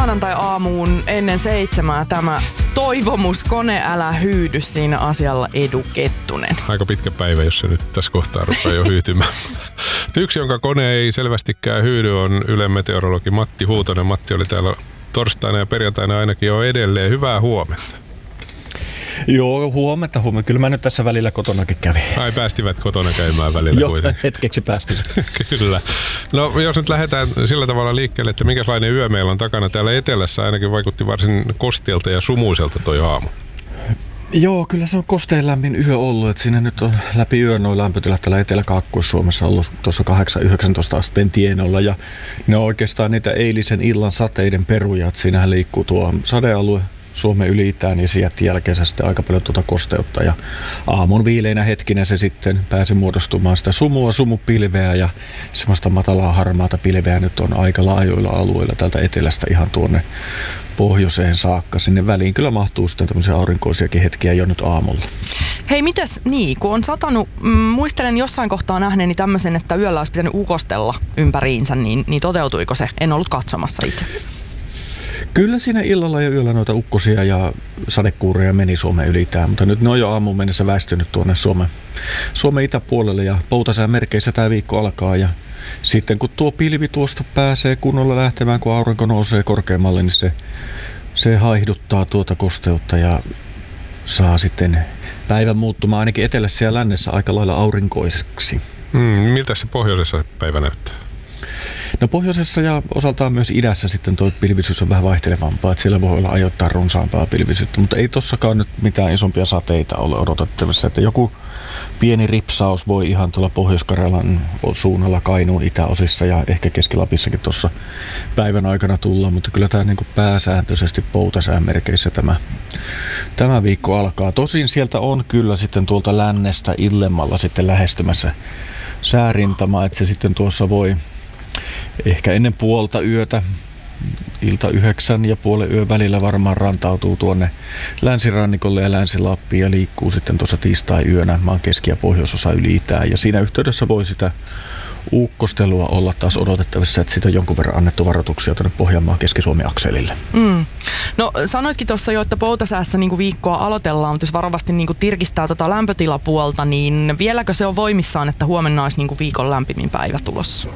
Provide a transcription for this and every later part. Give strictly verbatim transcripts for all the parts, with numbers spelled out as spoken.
maanantai-aamuun ennen seitsemää tämä toivomus, kone älä hyydy siinä asialla Edu Kettunen. Aika pitkä päivä, jos se nyt tässä kohtaa rupeaa jo hyytymään. Yksi, jonka kone ei selvästikään hyydy, on Ylen meteorologi Matti Huutonen. Matti oli täällä torstaina ja perjantaina ainakin jo edelleen. Hyvää huomenta. Joo, huomenta, huomenta. Kyllä mä nyt tässä välillä kotonakin kävin. Ai, päästivät kotona käymään välillä Joo, kuitenkin. hetkeksi päästiin. Kyllä. No jos nyt lähdetään sillä tavalla liikkeelle, että minkälainen yö meillä on takana. Täällä etelässä ainakin vaikutti varsin kosteelta ja sumuiselta toi aamu. Joo, kyllä se on kosteen lämmin yö ollut. Että siinä nyt on läpi yön noin lämpötilat täällä Etelä-Kaakkois-Suomessa ollut tuossa kahdeksan yhdeksäntoista asteen tienoilla. Ja ne on oikeastaan niitä eilisen illan sateiden peruja. Että siinähän liikkuu tuo sadealue Suomen yli itään ja sieltä jälkeensä sitten aika paljon tuota kosteutta. Ja aamun viileinä hetkinä se sitten pääsi muodostumaan sitä sumua, sumupilveä ja semmoista matalaa harmaata pilveä nyt on aika laajoilla alueilla täältä etelästä ihan tuonne pohjoiseen saakka. Sinne väliin kyllä mahtuu sitten tämmöisiä aurinkoisiakin hetkiä jo nyt aamulla. Hei, mites niin, kun on satanut, mm, muistelen jossain kohtaa nähneeni tämmöisen, että yöllä olisi pitänyt ukostella ympäriinsä, niin, niin toteutuiko se? En ollut katsomassa itse. Kyllä siinä illalla ja yöllä noita ukkosia ja sadekuureja meni Suomen ylitään, mutta nyt ne on jo aamuun mennessä väistynyt tuonne Suomen, Suomen itäpuolelle ja poutasään merkeissä tämä viikko alkaa ja sitten kun tuo pilvi tuosta pääsee kunnolla lähtemään, kun aurinko nousee korkeammalle, niin se, se haihduttaa tuota kosteutta ja saa sitten päivän muuttumaan ainakin etelässä ja lännessä aika lailla aurinkoiseksi. Mm, miltä se pohjoisessa päivä näyttää? No pohjoisessa ja osaltaan myös idässä sitten tuo pilvisyys on vähän vaihtelevampaa, että siellä voi olla ajoittain runsaampaa pilvisyyttä, mutta ei tossakaan nyt mitään isompia sateita ole odotettavissa, että joku pieni ripsaus voi ihan tuolla Pohjois-Karjalan suunnalla Kainuun itäosissa ja ehkä Keski-Lapissakin tuossa päivän aikana tulla, mutta kyllä tämä niin kuin pääsääntöisesti poutasään merkeissä tämä, tämä viikko alkaa. Tosin sieltä on kyllä sitten tuolta lännestä illemmalla sitten lähestymässä säärintama, että se sitten tuossa voi ehkä ennen puolta yötä, ilta yhdeksän ja puolen yön välillä varmaan rantautuu tuonne länsirannikolle ja länsi-Lappiin ja liikkuu sitten tuossa tiistai-yönä maan keski- ja pohjoisosa yli itään. Ja siinä yhteydessä voi sitä ukkostelua olla taas odotettavissa, että siitä on jonkun verran annettu varoituksia tuonne Pohjanmaan Keski-Suomen akselille. Mm. No sanoitkin tuossa jo, että poutasäässä niin kuin viikkoa aloitellaan, mutta jos varovasti niin kuin tirkistää tota lämpötilapuolta, niin vieläkö se on voimissaan, että huomenna olisi niin kuin viikon lämpimin päivä tulossa?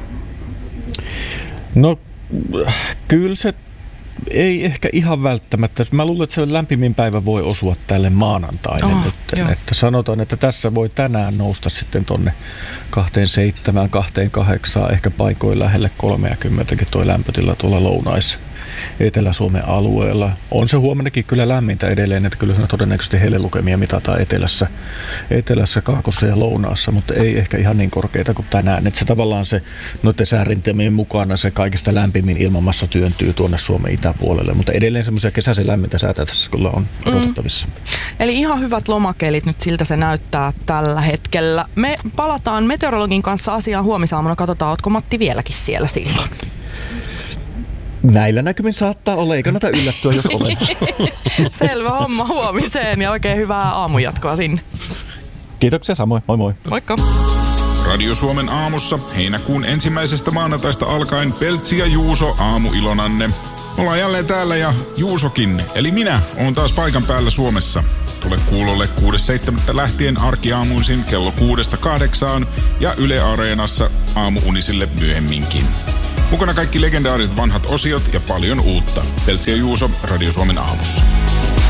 No kyllä se ei ehkä ihan välttämättä. Mä luulen, että se lämpimin päivä voi osua tälle maanantaille oh, nyt. Että sanotaan, että tässä voi tänään nousta sitten tonne kaksikymmentäseitsemän, kaksikymmentäkahdeksan, ehkä paikoin lähelle kolmekymmentäkin tuo lämpötila tuolla lounais Etelä-Suomen alueella. On se huomennakin kyllä lämmintä edelleen, että kyllä todennäköisesti helilukemia mitataan etelässä, etelässä, kaakossa ja lounaassa, mutta ei ehkä ihan niin korkeita kuin tänään. Että se tavallaan se noiden säärintemien mukana se kaikista lämpimin ilmanmassa työntyy tuonne Suomen itäpuolelle, mutta edelleen semmoisia kesäisen lämmintä säätä tässä kyllä on odotettavissa. Mm. Eli ihan hyvät lomakelit nyt siltä se näyttää tällä hetkellä. Me palataan meteorologin kanssa asiaan huomisaamuna. Katsotaan, ootko Matti vieläkin siellä silloin? Näillä näkymin saattaa olla, ei kannata yllättyä, jos olen. Selvä homma, huomiseen ja oikein hyvää aamujatkoa sinne. Kiitoksia samoin, moi moi. Moikka. Radio Suomen aamussa heinäkuun ensimmäisestä maanantaista alkaen Peltsi ja Juuso aamuilonanne. Ollaan jälleen täällä ja Juusokin, eli minä oon taas paikan päällä Suomessa. Tule kuulolle kuudes seitsemättä lähtien arkiaamuisin kello kuudesta kahdeksaan ja Yle Areenassa aamuunisille myöhemminkin. Mukana kaikki legendaariset vanhat osiot ja paljon uutta. Peltsi ja Juuso Radio Suomen aamussa.